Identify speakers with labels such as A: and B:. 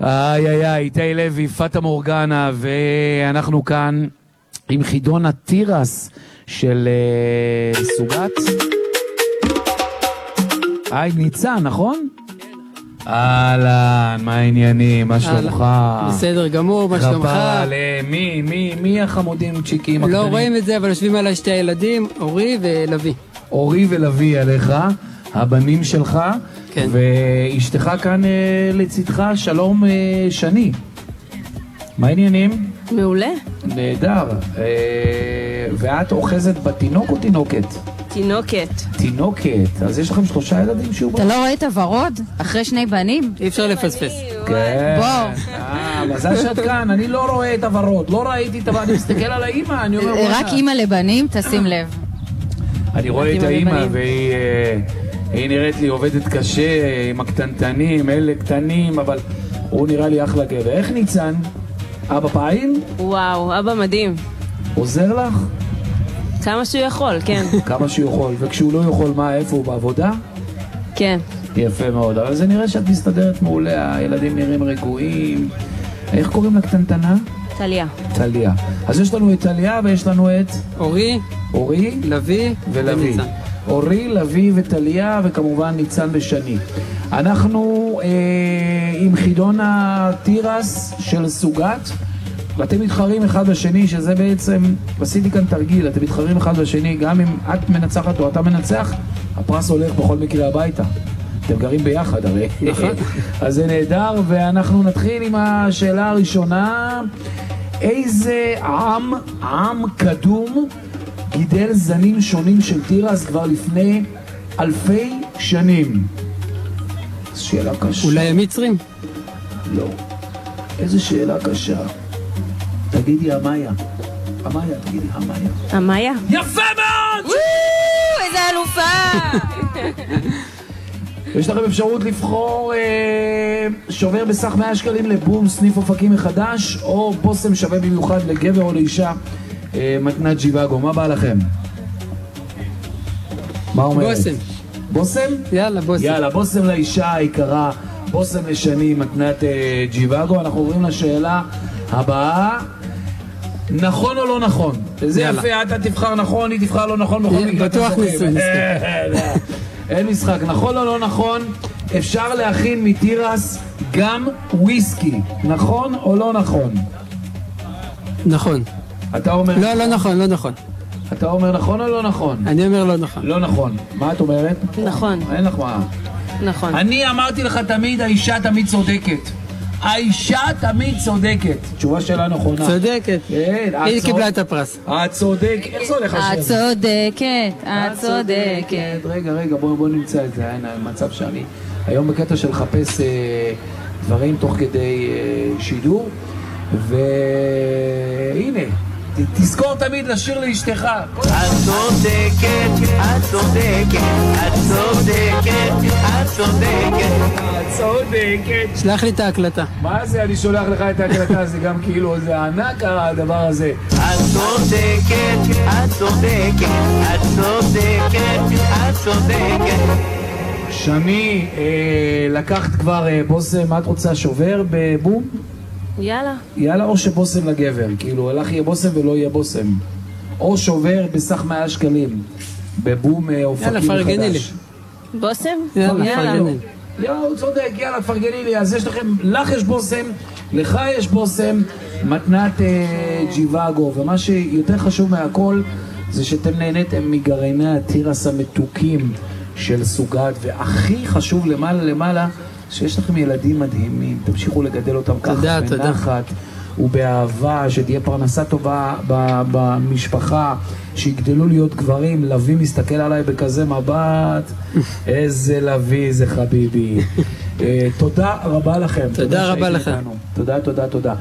A: איי איי איי, איתי לוי, פטה מורגנה, ואנחנו כאן עם חידון התירס של סוגת. היי, ניצן, נכון? אהלן, מה העניינים? מה שלומך?
B: בסדר גמור, מה שלומך?
A: מי החמודים צ'יקים הקטנים?
B: לא רואים את זה, אבל יושבים עליי שתי ילדים, אורי ולוי.
A: אורי ולוי עליך, הבנים שלך,
B: כן.
A: ואשתך כאן לצדך, שלום שני. מה העניינים?
C: מעולה.
A: נהדר. ואת אוחזת בתינוק או תינוקת?
C: תינוקת.
A: תינוקת. אז יש לכם 3 ילדים שהוא
D: אתה לא רואה את הוורוד? אחרי 2 בנים?
B: אי אפשר לפספס.
A: כן.
D: בוא.
A: מזל שאת כאן, אני לא רואה את הוורוד, לא ראיתי את הוורוד, אני מסתכל על האמא, אני אומר...
D: רק אמא לבנים, תשים לב.
A: אני רואה את האמא והיא נראית לי עובדת קשה עם הקטנטנים, אלה קטנים, אבל הוא נראה לי אחלה גבר. איך ניצן? אבא פעיל?
C: וואו, אבא מדהים.
A: עוזר לך?
C: כמה שהוא יכול, כן.
A: כמה שהוא יכול, וכשהוא לא יכול, מה, איפה הוא בעבודה?
C: כן.
A: יפה מאוד, אבל זה נראה שאת מסתדרת מעולה, הילדים נראים רגועים. איך קוראים לקטנטנה?
C: טליה.
A: טליה. אז יש לנו את טליה ויש לנו את...
B: אורי, לוי
A: ולוי. אורי, לוי וטליה, וכמובן ניצן ושני. אנחנו עם חידון התירס של סוגת, ואתם מתחרים אחד בשני, שזה בעצם, עשיתי כאן תרגיל, אתם מתחרים אחד בשני, גם אם את מנצחת או אתה מנצח, הפרס הולך בכל מקרה הביתה. אתם גרים ביחד הרי. אז זה נהדר, ואנחנו נתחיל עם השאלה הראשונה. איזה עם קדום גידל זנים שונים של תירס כבר לפני 1000 שנים? שאלה קשה.
B: אולי המצרים?
A: לא. איזה שאלה קשה. תגידי המאיה. תגידי המאיה.
C: המאיה?
A: יפה מאוד!
D: איזה אלופה!
A: יש לכם אפשרות לבחור שובר בסך 100 שקלים לבום סניף אופקים מחדש, או בוסם שווה במיוחד לגבר או לאישה, מתנת ג'יוואגו. מה בא לכם? מה אומרת?
B: בוסם.
A: בוסם?
B: יאללה, בוסם.
A: יאללה, בוסם לאישה היקרה, בוסם לשני, מתנת ג'יוואגו. אנחנו עוברים לשאלה הבאה. נכון או לא נכון? זה יפה, אתה תבחר נכון, היא תבחר לא נכון, בכל מקרה
B: בטוח ניסוי.
A: אין משחק. נכון או לא נכון? אפשר להכין מתירס גם וויסקי. נכון או לא נכון?
B: נכון.
A: אתה אומר...
B: לא נכון, לא נכון.
A: אתה אומר נכון או לא נכון?
B: אני אומר לא נכון.
A: לא נכון. מה את אומרת?
C: נכון.
A: אין לך מה.
C: נכון.
A: אני אמרתי לך תמיד, האישה תמיד צודקת. האישה תמיד צודקת. תשובה שלה נכונה.
B: צודקת. היא קיבלה את הפרס.
A: הצודקת. איך זה הולך השם?
D: הצודקת.
A: רגע, בוא נמצא את זה. מצב שאני היום בקטע של לחפש דברים תוך כדי שידור. והנה, תזכור תמיד לשיר לאשתך.
E: את צודקת, את צודקת, את צודקת, את צודקת,
A: את צודקת.
B: שלח לי את ההקלטה.
A: מה זה? אני שולח לך את ההקלטה, זה גם כאילו, זה ענק הדבר הזה.
E: את צודקת, את צודקת, את צודקת, את צודקת.
A: שני, לקחת כבר בוסם, מה את רוצה, שובר בבום?
C: יאללה.
A: יאללה, או שבוסם לגבר, כאילו, לך יהיה בוסם ולא יהיה בוסם. או שובר בסך 100 שקלים, בבום אופקים מחדש.
B: יאללה, פרגני לי.
C: בוסם?
B: יאללה, פרגני.
A: יאללה, הוא צודק, יאללה, פרגני לי. אז יש לכם, לך יש בוסם, לך יש בוסם, מתנת ג'יוואגו. ומה שיותר חשוב מהכל, זה שאתם נהניתם מגרעיני התירס המתוקים של סוגת, והכי חשוב למעלה, שיש לכם ילדים מדהימים, תמשיכו לגדל אותם ככה בנחת ובאהבה, שתהיה פרנסה טובה במשפחה, שיגדלו להיות גברים. לוי מסתכל עליי בכזה מבט, איזה לוי, זה חביבי. תודה רבה לכם.
B: תודה רבה לכם.
A: תודה.